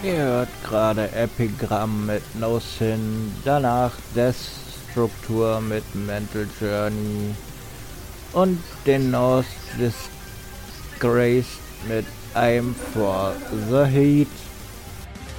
Ihr hört gerade Epigramm mit No Sin, danach Death-Struktur mit Mental Journey und den North Disgraced mit I'm for the Heat.